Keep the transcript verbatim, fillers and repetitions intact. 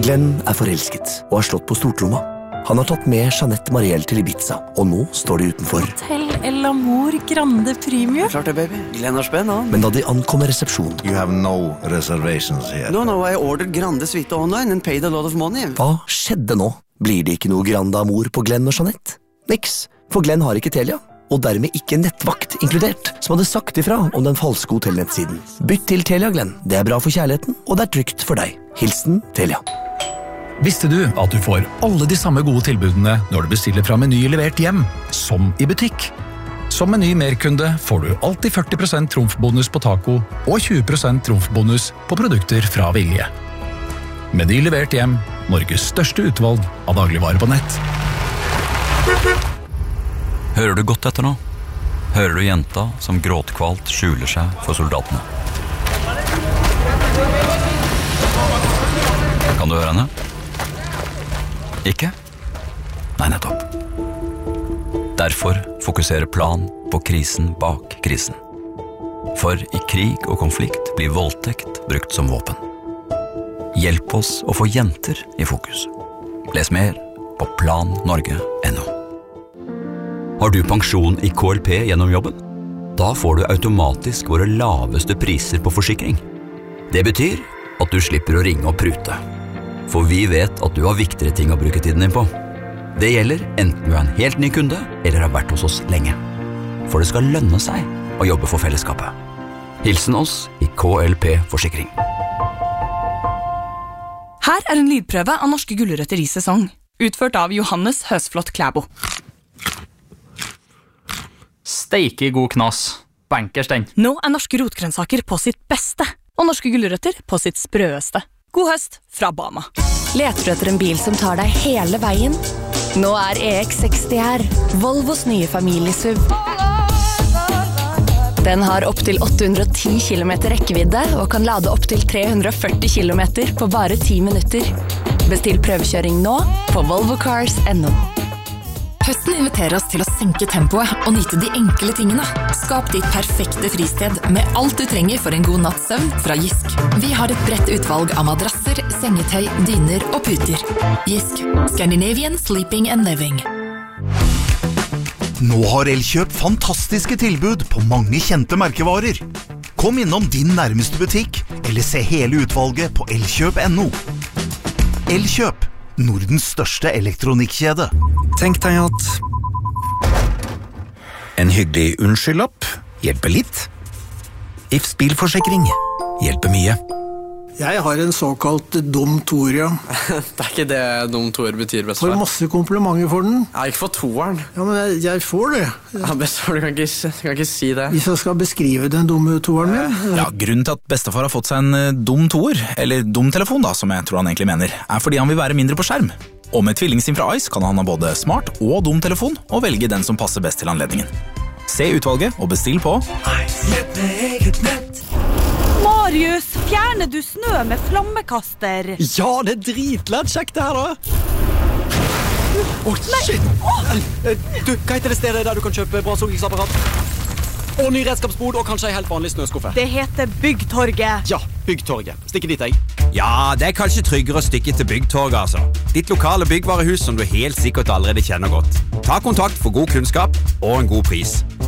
Glenn er forelsket og har slått på stortromma. Han har tatt med Jeanette Marielle til Ibiza, og nå står de utenfor. Hotel El Amor Grande Premium. Klart det, baby. Glenn har spenn, han. Men da de ankommer resepsjonen... You have no reservations here. No, no, I ordered Grande Suite online and paid a lot of money. Hva skjedde nå? Blir det ikke noe Grande Amor på Glenn og Jeanette? Niks, for Glenn har ikke Telia. Og dermed ikke nettvakt inkludert, som hadde sagt ifra om den falske hotellnettsiden. Bytt til Telia, Glenn. Det er bra for kjærligheten, og det er trygt for deg. Hilsen Telia. Visste du at du får alle de samme gode tilbudene når du bestiller fra Meny levert hjem, som i butikk? Som Meny Merkunde får du alltid førti prosent trumfbonus på taco og tjue prosent trumfbonus på produkter fra Vilje. Meny levert hjem, Norges største utvalg av dagligvarer på nett. Hører du godt etter nå? Hører du jenta som gråtkvalt skjuler seg for soldatene? Kan du høre henne? Ikke? Nei, nettopp. Derfor fokuserer Plan på krisen bak krisen. For i krig og konflikt blir voldtekt brukt som våpen. Hjelp oss å få jenter i fokus. Les mer på plan norge punktum no. Har du pensjon i K L P gjennom jobben? Da får du automatisk våre laveste priser på forsikring. Det betyr at du slipper å ringe og prute. For vi vet at du har viktigere ting å bruke tiden din på. Det gjelder enten du er en helt ny kunde, eller har vært hos oss lenge. For det skal lønne seg å jobbe for fellesskapet. Hilsen oss i K L P Forsikring. Her er en lydprøve av norske gulrøtter i sesong, utført av Johannes Høsflot Klæbo. Steike god knas. Bankers den. Nå er norske rotgrønnsaker på sitt beste, og norske gulrøtter på sitt sprøeste. God høst fra Bama. Leter du etter en bil som tar deg hele veien? Nå er E X seksti her, Volvos nye familie-S U V. Den har opp til åtte hundre og ti kilometer rekkevidde og kan lade opp til tre hundre og førti kilometer på bare ti minutter. Bestill prøvekjøring nå på volvo cars punktum no. Høsten inviterer oss til å senke tempoet og nyte de enkle tingene. Skap ditt perfekte fristed med alt du trenger for en god natts søvn fra Jysk. Vi har et bredt utvalg av madrasser, sengetøy, dyner og puter. Jysk. Scandinavian Sleeping and Living. Nå har Elkjøp fantastiske tilbud på mange kjente merkevarer. Kom innom din nærmeste butikk, eller se hele utvalget på elkjøp punktum no. Elkjøp, Nordens største elektronikkjede. Tenk deg at en hyggelig unnskyldlapp hjelper litt. Ifs bilforsikring hjelper mye. Jeg har en såkalt dum toer, ja. Det er ikke det dum toer betyr, bestefar. Får masse komplimenter for den. Ja, ikke for toeren. Ja, men jeg, jeg får det. Ja, bestefar, du kan ikke, du kan ikke si det. Hvis jeg skal beskrive den dumme toeren min. Ja, grunnen til at bestefar har fått seg en dum toer, eller dum telefon da, som jeg tror han egentlig mener, er fordi han vil være mindre på skjerm. Og med tvillingsim fra Ice kan han ha både smart og dum telefon, og velge den som passer best til anledningen. Se utvalget og bestill på Ice. Marius, fjerner du snø med flammekaster? Ja, det er dritlett kjekt det her da. Åh, oh, shit! Du, hva heter det stedet der du kan kjøpe brannslukningsapparat? Og ny redskapsbod, og kanskje en helt vanlig snøskuffe. Det heter Byggtorget. Ja, Byggtorget. Stikke dit, jeg. Ja, det er kanskje tryggere å stikke til Byggtorget, altså. Ditt lokale byggvarehus som du helt sikkert allerede kjenner godt. Ta kontakt for god kunnskap og en god pris.